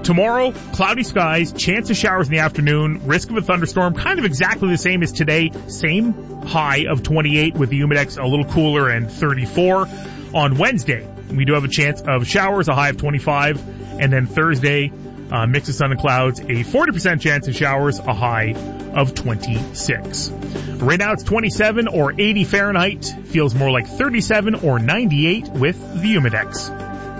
Tomorrow, cloudy skies, chance of showers in the afternoon, risk of a thunderstorm, kind of exactly the same as today. Same high of 28 with the humidex a little cooler and 34. On Wednesday, we do have a chance of showers, a high of 25. And then Thursday, mix of sun and clouds, a 40% chance of showers, a high of 26. Right now it's 27 or 80 Fahrenheit. Feels more like 37 or 98 with the humidex.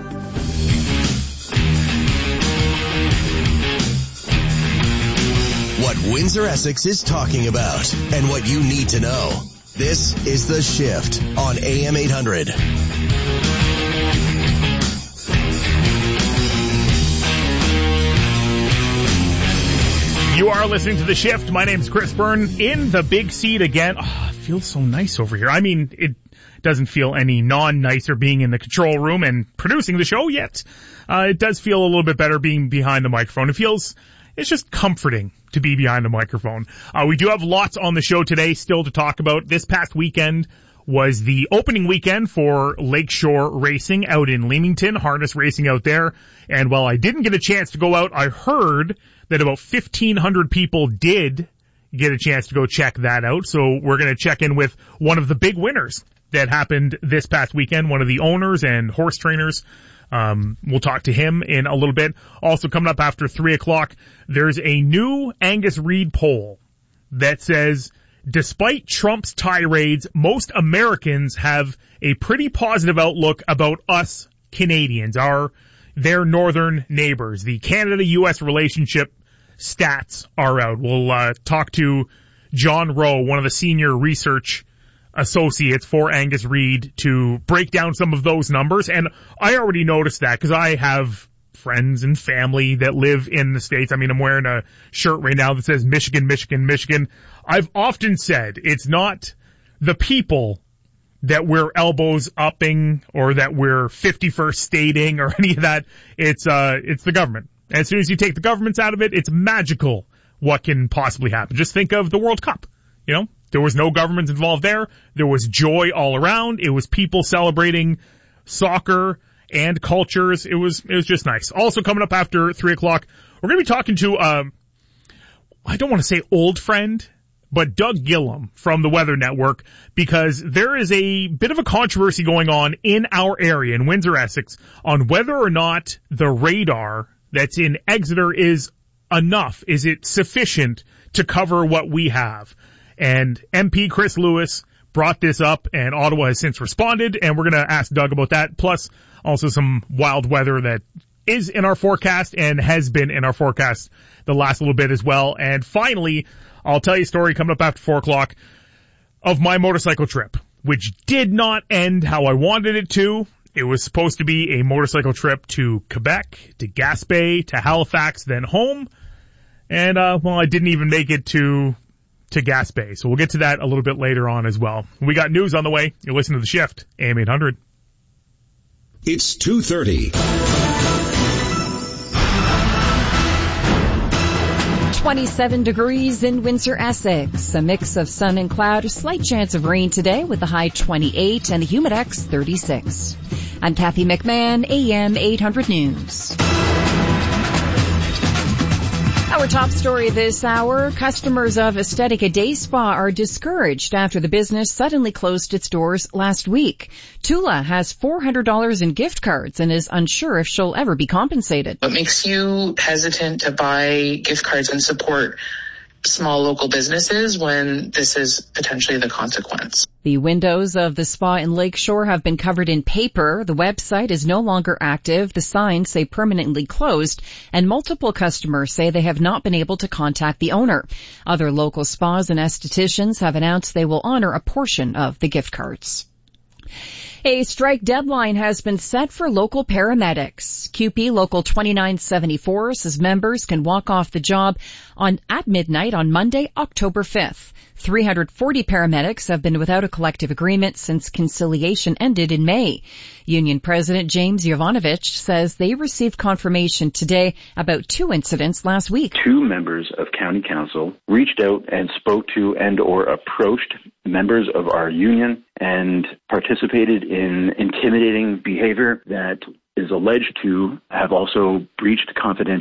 What Windsor Essex is talking about and what you need to know. This is The Shift on AM 800. You are listening to The Shift. My name's Chris Byrne in the big seat again. Oh, it feels so nice over here. I mean, it doesn't feel any non-nicer being in the control room and producing the show yet. It does feel a little bit better being behind the microphone. It's just comforting to be behind the microphone. We do have lots on the show today still to talk about. This past weekend was the opening weekend for Lakeshore Racing out in Leamington, harness racing out there. And while I didn't get a chance to go out, I heard that about 1,500 people did get a chance to go check that out. So we're going to check in with one of the big winners that happened this past weekend, one of the owners and horse trainers. We'll talk to him in a little bit. Also coming up after 3 o'clock, there's a new Angus Reid poll that says, despite Trump's tirades, most Americans have a pretty positive outlook about us Canadians, their northern neighbors. The Canada-U.S. relationship stats are out. We'll talk to John Rowe, one of the senior research associates for Angus Reid, to break down some of those numbers. And I already noticed that because I have friends and family that live in the States. I mean, I'm wearing a shirt right now that says Michigan, Michigan, Michigan. I've often said it's not the people that we're elbows upping or that we're 51st stating or any of that. It's the government. As soon as you take the governments out of it, it's magical what can possibly happen. Just think of the World Cup, you know? There was no governments involved there. There was joy all around. It was people celebrating soccer and cultures. It was just nice. Also coming up after 3 o'clock, we're going to be talking to, I don't want to say old friend, but Doug Gillum from the Weather Network, because there is a bit of a controversy going on in our area in Windsor, Essex, on whether or not the radar that's in Exeter is enough. Is it sufficient to cover what we have? And MP Chris Lewis brought this up, and Ottawa has since responded, and we're going to ask Doug about that, plus also some wild weather that is in our forecast and has been in our forecast the last little bit as well. And finally, I'll tell you a story coming up after 4 o'clock of my motorcycle trip, which did not end how I wanted it to. It was supposed to be a motorcycle trip to Quebec, to Gaspé, to Halifax, then home. And, I didn't even make it to Gaspé. So we'll get to that a little bit later on as well. We got news on the way. You're listening to The Shift, AM 800. It's 2:30. 27 degrees in Windsor, Essex. A mix of sun and cloud, a slight chance of rain today with a high 28 and a humidex 36. I'm Kathy McMahon, AM 800 News. Our top story this hour, customers of Aesthetica Day Spa are discouraged after the business suddenly closed its doors last week. Tula has $400 in gift cards and is unsure if she'll ever be compensated. What makes you hesitant to buy gift cards and support small local businesses when this is potentially the consequence? The windows of the spa in Lakeshore have been covered in paper. The website is no longer active. The signs say permanently closed, and multiple customers say they have not been able to contact the owner. Other local spas and estheticians have announced they will honor a portion of the gift cards. A strike deadline has been set for local paramedics. CUPE Local 2974 says members can walk off the job at midnight on Monday, October 5th. 340 paramedics have been without a collective agreement since conciliation ended in May. Union President James Jovanovich says they received confirmation today about 2 incidents last week. 2 members of County Council reached out and spoke to and or approached members of our union and participated in intimidating behavior that is alleged to have also breached confidentiality